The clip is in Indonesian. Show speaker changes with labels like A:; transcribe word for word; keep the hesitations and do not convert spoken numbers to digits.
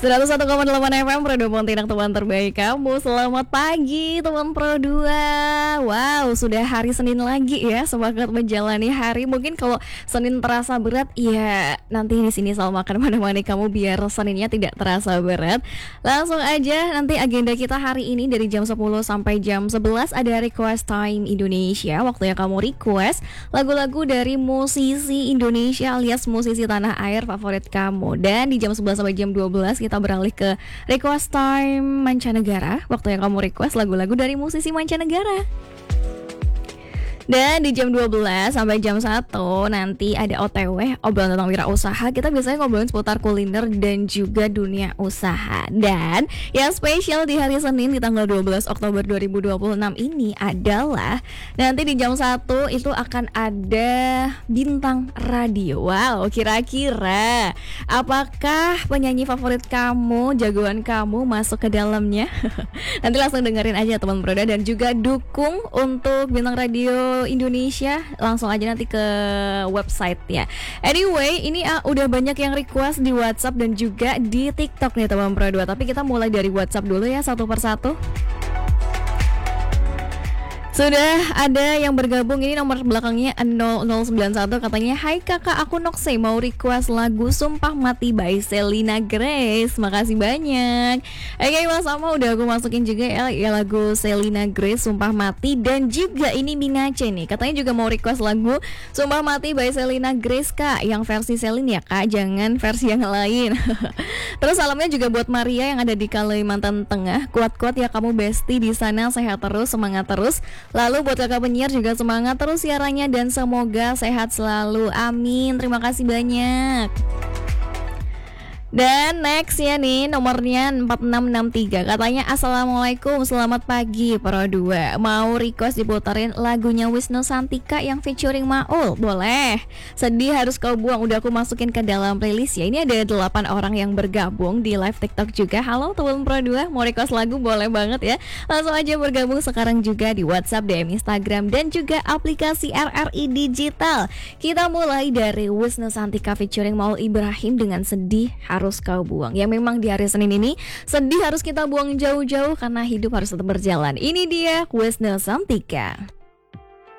A: seratus satu koma delapan F M Pro dua Pontianak, teman terbaik kamu. Selamat pagi teman Pro dua. Wow, sudah hari Senin lagi ya. Semangat menjalani hari. Mungkin kalau Senin terasa berat, ya nanti di sini selalu makan menemani kamu biar Seninnya tidak terasa berat. Langsung aja, nanti agenda kita hari ini dari jam sepuluh sampai jam sebelas ada Request Time Indonesia. Waktunya kamu request lagu-lagu dari musisi Indonesia alias musisi tanah air favorit kamu. Dan di jam sebelas sampai jam dua belas kita beralih ke Request Time mancanegara. Waktunya kamu request lagu-lagu dari musisi mancanegara. Dan di jam dua belas sampai jam satu nanti ada O T W, obrolan tentang wirausaha. Kita biasanya ngobrolin seputar kuliner dan juga dunia usaha. Dan yang spesial di hari Senin di tanggal dua belas Oktober dua ribu dua puluh enam ini adalah nanti di jam satu itu akan ada bintang radio. Wow, kira-kira apakah penyanyi favorit kamu, jagoan kamu masuk ke dalamnya? Nanti langsung dengerin aja teman Proda, dan juga dukung untuk bintang radio Indonesia langsung aja nanti ke website ya. Anyway, ini uh, udah banyak yang request di WhatsApp dan juga di TikTok nih teman Pro dua. Tapi kita mulai dari WhatsApp dulu ya, satu persatu. Sudah ada yang bergabung, ini nomor belakangnya nol nol sembilan satu, katanya hai kakak, aku Nokse mau request lagu Sumpah Mati by Selena Grace. Makasih banyak. Oke mas, sama udah aku masukin juga ya, ya lagu Selena Grace Sumpah Mati. Dan juga ini Minace nih, katanya juga mau request lagu Sumpah Mati by Selena Grace kak, yang versi Selena ya kak, jangan versi yang lain. Terus salamnya juga buat Maria yang ada di Kalimantan Tengah. Kuat-kuat ya kamu besti di sana, sehat terus, semangat terus. Lalu buat kakak penyiar juga semangat terus siarannya dan semoga sehat selalu. Amin. Terima kasih banyak. Dan next ya nih, nomornya empat enam enam tiga, katanya assalamualaikum, selamat pagi Pro dua. Mau request diputerin lagunya Wisnu Santika yang featuring Maul. Boleh. Sedih harus kau buang, udah aku masukin ke dalam playlist ya. Ini ada delapan orang yang bergabung di live TikTok juga. Halo teman Pro dua, mau request lagu boleh banget ya. Langsung aja bergabung sekarang juga di WhatsApp, D M Instagram, dan juga aplikasi R R I Digital. Kita mulai dari Wisnu Santika featuring Maul Ibrahim dengan Sedih Harus Kau Buang. Yang memang di hari Senin ini sedih harus kita buang jauh-jauh karena hidup harus tetap berjalan. Ini dia Wisnu Santika.